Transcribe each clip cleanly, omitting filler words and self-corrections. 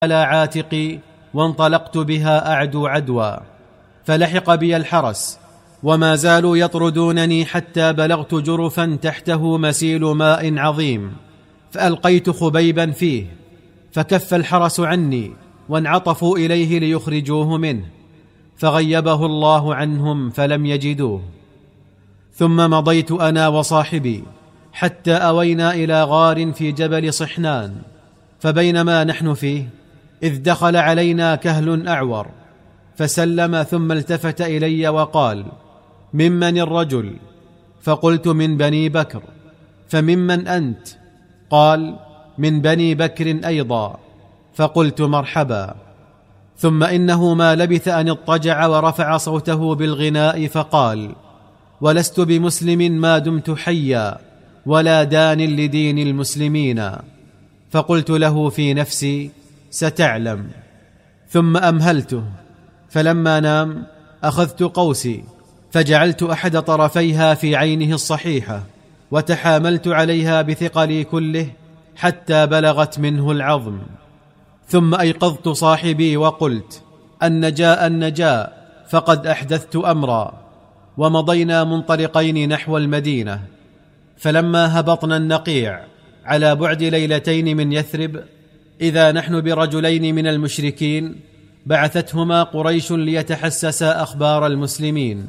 على عاتقي وانطلقت بها أعدو عدوى، فلحق بي الحرس وما زالوا يطردونني حتى بلغت جرفا تحته مسيل ماء عظيم، فألقيت خبيبا فيه فكف الحرس عني وانعطفوا إليه ليخرجوه منه، فغيبه الله عنهم فلم يجدوه. ثم مضيت أنا وصاحبي حتى أوينا إلى غار في جبل صحنان، فبينما نحن فيه إذ دخل علينا كهل أعور فسلم ثم التفت إلي وقال: ممن الرجل؟ فقلت: من بني بكر. فممن أنت؟ قال: من بني بكر أيضا. فقلت: مرحبا. ثم إنه ما لبث أن اضطجع ورفع صوته بالغناء فقال: ولست بمسلم ما دمت حيا ولا دان لدين المسلمين. فقلت له في نفسي: ستعلم. ثم أمهلته، فلما نام أخذت قوسي فجعلت أحد طرفيها في عينه الصحيحة وتحاملت عليها بثقلي كله حتى بلغت منه العظم. ثم أيقظت صاحبي وقلت: النجاء النجاء، فقد أحدثت أمرا. ومضينا منطلقين نحو المدينة. فلما هبطنا النقيع على بعد ليلتين من يثرب، إذا نحن برجلين من المشركين بعثتهما قريش ليتحسسا أخبار المسلمين،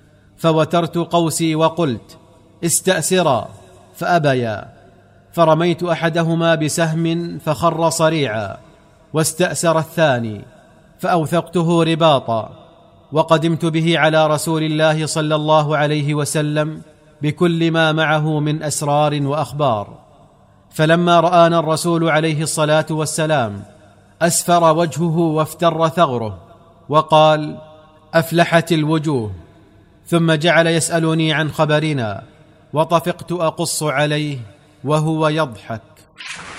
فوترت قوسي وقلت: استأسرا، فأبيا، فرميت أحدهما بسهم فخر صريعا، واستأسر الثاني فأوثقته رباطا، وقدمت به على رسول الله صلى الله عليه وسلم بكل ما معه من أسرار وأخبار. فلما رآنا الرسول عليه الصلاة والسلام أسفر وجهه وافتر ثغره وقال: أفلحت الوجوه. ثم جعل يسألني عن خبرنا، وطفقت أقص عليه وهو يضحك.